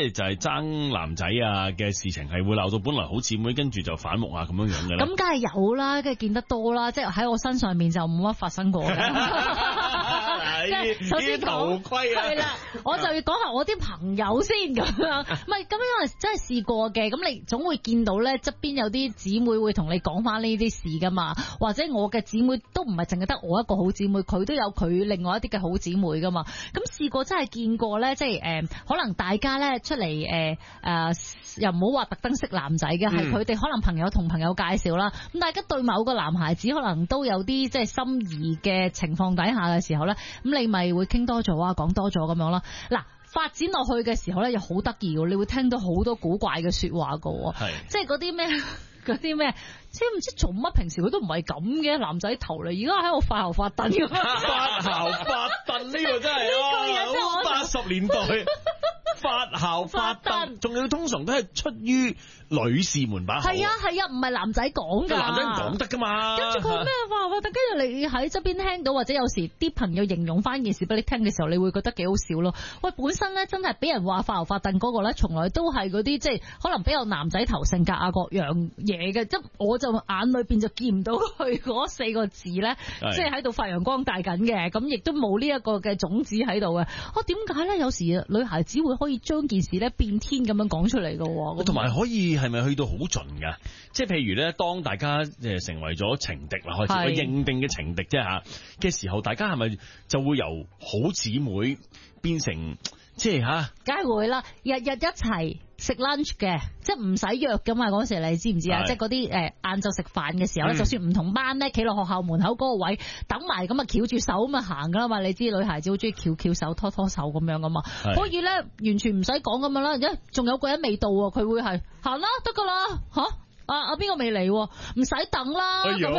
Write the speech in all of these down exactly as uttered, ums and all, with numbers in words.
係就係爭男仔啊嘅事情係會鬧到本來好姊妹，跟住就反目啊咁樣樣嘅咧？ 咁梗係有啦，梗係見得多啦，即係喺我身上面就冇乜發生過嘅。即係首先講頭盔啊， 係啦，我就要講下我啲朋友先咁樣，唔係咁因為真係試過嘅，咁你總會見到咧側邊有啲姊妹會同你講翻呢啲事噶嘛，或者我嘅姊妹都唔係淨係得我一個好姊妹，佢都有佢另外一啲嘅好姊妹噶嘛，咁試過真係見過咧，即係誒、呃、可能大家咧出嚟誒誒又唔好話特登識男仔嘅，係佢哋可能朋友同朋友介紹啦，咁大家對某個男孩子可能都有啲即係心儀嘅情況底下嘅時候咧，咁你咪會傾多咗啊，講多咗咁樣啦。嗱，發展落去嘅時候咧，又好得意喎，你會聽到好多古怪嘅說話噶，係即係嗰啲咩嗰啲咩，即係唔知做乜，平時佢都唔係咁嘅男仔頭嚟，而家喺度發姣發燉咁。 發姣發燉呢個真係啊，好八十年代。發姣發燉，仲要通常都係出於女士們把口。係啊係啊，唔係男仔講噶。 男仔唔講得噶嘛。跟住佢咩發姣發燉，跟住你喺側邊聽到，或者有時啲朋友形容翻件事俾你聽嘅時候，你會覺得幾好笑咯。喂，本身咧真係俾人話發姣發燉嗰個咧，從來都係嗰啲即係可能比較男仔頭性格啊各樣嘢嘅，即我就眼裏邊就見唔到佢嗰四個字咧，即係喺度發揚光大緊嘅，咁亦都冇呢一個嘅種子喺度嘅。我點解咧？有時女孩子會可以將件事咧變天咁樣講出嚟嘅， 同埋可以係咪去到好盡噶？即係譬如咧，當大家誒成為咗情敵啦，開始去認定嘅情敵啫吓嘅時候，大家係咪就會由好姊妹變成即係吓？梗係會啦，日日一齊食 lunch 嘅，即係唔使約噶嘛。嗰時你知唔知啊？即係嗰啲誒晏晝食飯嘅時候咧，嗯、就算唔同班咧，企落學校門口嗰個位等埋咁啊，翹住手咁啊行噶啦嘛。你知女孩子好中意翹翹手、拖拖手咁樣噶嘛，可以咧完全唔使講咁樣啦。一仲有個人未到，佢會係行啦，得噶啦吓。啊啊邊個未嚟？唔使等啦。哎呦，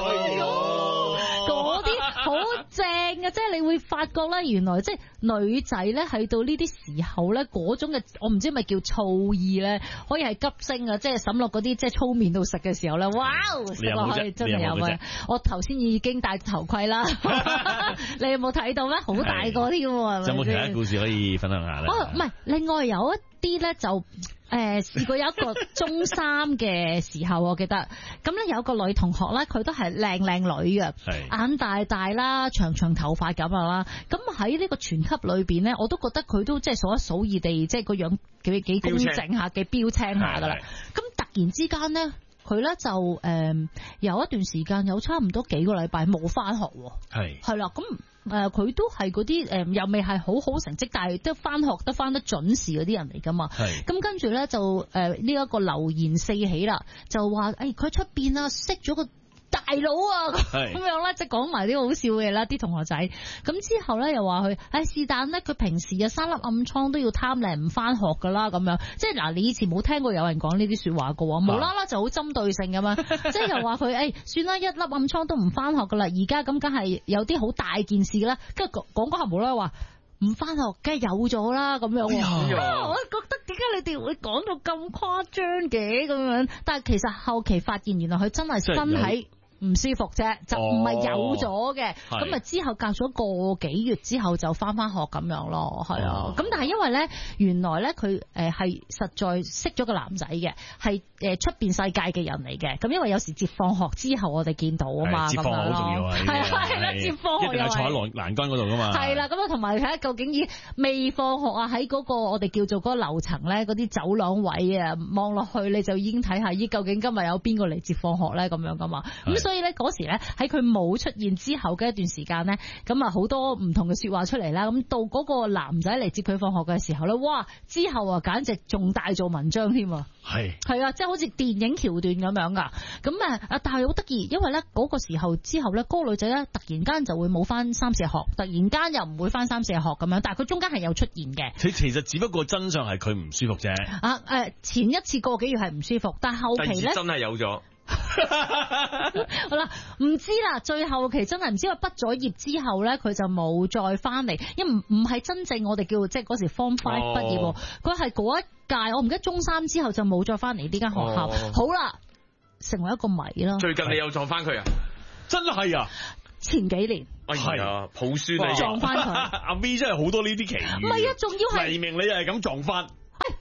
嗰啲好正嘅，即係你會發覺咧，原來即係女仔咧，喺到呢啲時候咧，嗰種嘅我唔知咪叫醋意咧，可以係急升啊！即係滲落嗰啲即係粗麵度食嘅時候咧，哇！食落去真係有嘅。我頭先已經戴頭盔啦，你有冇睇到咩？好大個添喎，係咪？ 有冇其他故事可以分享下咧？ 哦，唔係，另外有一啲咧就。誒，試過有一個中三嘅時候，我記得咁咧有個女同學咧，佢都係靚靚女嘅，眼大大啦，長長頭髮咁啦。咁喺呢個全級裏邊咧，我都覺得佢都即係數一數二地，即係個樣幾幾工整下，幾標青下噶啦。咁突然之間咧，佢咧就誒、呃、有一段時間有差唔多幾個禮拜冇翻學，係係啦咁。誒，佢、呃、都係嗰啲誒，又未係好好成績，但係都翻學得翻得準時嗰啲人嚟噶嘛。係咁跟住咧就誒呢一個流言四起啦，就話誒佢出邊啊識咗個大佬啊，咁樣咧，即係講埋啲好笑嘅啦，啲同學仔。咁之後咧又話佢，誒是但咧，佢平時啊生粒暗瘡都要貪靚唔翻學噶啦，咁樣。即係嗱，你以前冇聽過有人講呢啲說話噶，無啦啦就好針對性咁樣。即係又話佢，誒算啦，一粒暗瘡都唔翻學噶啦，而家咁梗係有啲好大件事啦。跟住講講下無啦啦話唔翻學，梗係有咗啦，咁樣。哎呀，我覺得點解你哋會講到咁誇張嘅咁樣？但係其實後期發現，原來佢真係身喺唔舒服啫，就唔係有咗嘅。咁啊之後隔咗個幾月之後就翻翻學咁樣咯，係啊。咁、哦、但係因為咧，原來咧佢誒係實在識咗個男仔嘅，係誒出邊世界嘅人嚟嘅。咁因為有時接放學之後我哋見到啊嘛， 接放學好重要啊， 係係啦，接放學又係坐喺欄欄杆嗰度噶嘛。係啦， 咁啊同埋睇下究竟已未放學啊，喺嗰個我哋叫做嗰個樓層咧，嗰啲走廊位啊，望落去你就已經睇下咦究竟今日有邊個嚟接放學咧咁樣噶嘛。咁所以咧嗰時咧喺佢冇出現之後嘅一段時間咧，咁啊好多唔同嘅說話出嚟啦。咁到嗰個男仔嚟接佢放學嘅時候咧，哇！之後啊簡直仲大做文章添啊！係係啊，即係好似電影橋段咁樣噶。咁啊啊，但係好得意，因為咧嗰個時候之後咧，嗰個女仔咧突然間就會冇翻三四日學，突然間又唔會翻三四日學咁樣。但係佢中間係有出現嘅。佢其實只不過真相係佢唔舒服啫。啊誒，前一次個幾月係唔舒服，但係後期咧真係有咗。好啦，唔知啦，最後期真係唔知，話畢咗業之後咧，佢就冇再翻嚟，因為唔唔係真正我哋叫即係嗰時 Form Five 畢業，佢係嗰一屆，我唔記得中三之後就冇再翻嚟呢間學校。哦、好啦，成為一個謎啦。最近你又撞翻佢啊？真係啊！前幾年係啊，抱孫你撞翻佢。阿 V 真係好多呢啲奇遇。唔係啊，仲要係黎明，你又係咁撞翻。誒，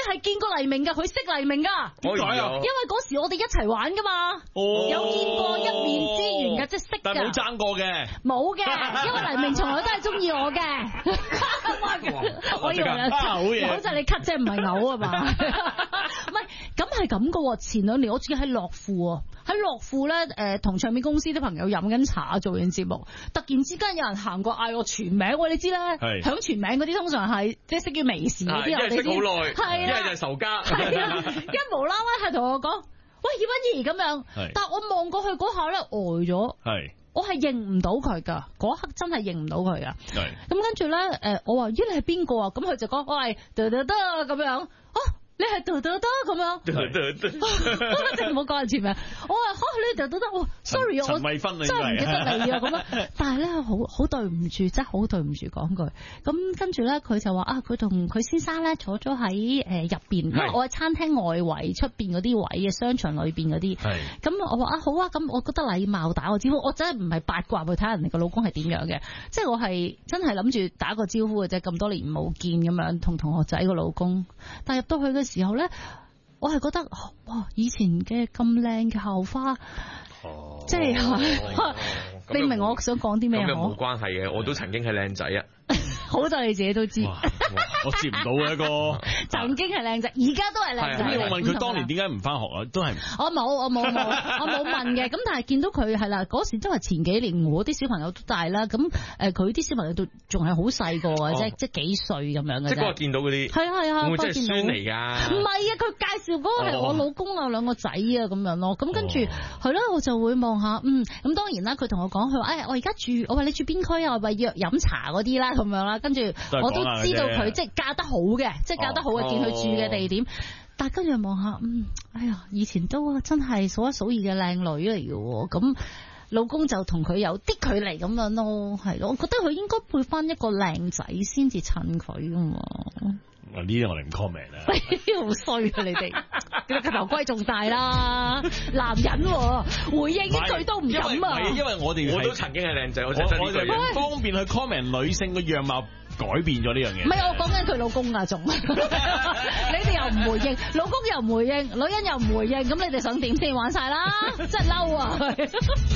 係見過黎明㗎，佢識黎明㗎。 點解啊？ 因為嗰時我哋一齊玩㗎嘛。哦。有見過一面之緣㗎，即係識㗎。 但係冇爭過嘅。冇嘅，因為黎明從來都係中意我嘅。我以為好嘢。好就你 cut 啫，唔係嘔啊嘛。唔係，咁係咁㗎喎。前兩年我自己喺樂富啊，喺樂富咧誒，同唱片公司啲朋友飲緊茶做緊節目，突然之間有人行過嗌我全名，喎你知咧，響全名嗰啲通常係即係識於微時嗰啲，我哋知。係好耐，係啊，一係就係仇家，係啊，一無啦啦係同我講，喂葉欣怡咁樣，但係我望過去嗰下咧呆咗，係，我係認唔到佢噶，嗰刻真係認唔到佢噶，係，咁跟住咧誒，我話咦你係邊個啊？咁佢就講我係得得得咁樣，啊。你係得得得咁樣，即係唔好講人前名。我話嚇你得得得，哇 sorry 我真係唔記得你啊咁樣。但係咧好好對唔住，真係好對唔住講句。咁跟住咧佢就話啊，佢同佢先生咧坐咗喺誒入邊，因為我喺餐廳外圍出邊嗰啲位嘅商場裏邊嗰啲。咁我話啊好啊，咁我覺得禮貌打個招呼，我真係唔係八卦去睇下人哋個老公係點樣嘅，即係我係真係諗住打個招呼嘅啫。咁多年冇見咁樣，同同學仔個老公，但係入到去嘅時候咧，我係覺得哇，以前嘅咁靚嘅校花，哦、即係、哦、你明我想講啲咩？ 咁又冇關係嘅，我都曾經係靚仔啊！ 好在你自己都知， 我接唔到嘅一個。 曾經係靚仔，而家都係靚仔。 咁我問佢當年點解唔翻學啊？都係我冇，我冇冇，我冇問嘅。咁但係見到佢係啦，嗰時都係前幾年，我啲小朋友都大啦。咁誒，佢啲小朋友都仲係好細個啊，即係即係幾歲咁樣嘅啫。 即係嗰日見到嗰啲， 係啊係啊， 會唔會真係孫嚟㗎？ 唔係啊，佢介紹嗰個係我老公啊，兩個仔啊咁樣咯。咁跟住係咯，我就會望下，嗯，咁當然啦。佢同我講，佢話誒，我而家住，我話你住邊區啊？我話約飲茶嗰啲啦，咁樣啦。跟住我都知道佢即係嫁得好嘅，即係嫁得好嘅，見佢住嘅地點。但係跟住望下，嗯，哎呀，以前都真係數一數二嘅靚女嚟嘅，咁老公就同佢有啲距離咁樣咯，係咯。我覺得佢應該配翻一個靚仔先至襯佢噶嘛。 呢啲我哋唔 comment 啊， 好衰啊你哋，你個頭盔仲大啦，男人回應一句都唔敢啊。 因為我哋我都曾經係靚仔，我就方便去 comment 女性嘅樣貌改變咗呢樣嘢。 唔係我講緊佢老公啊，仲你哋又唔回應，老公又唔回應，女人又唔回應，咁你哋想點先？玩晒啦，真係嬲啊！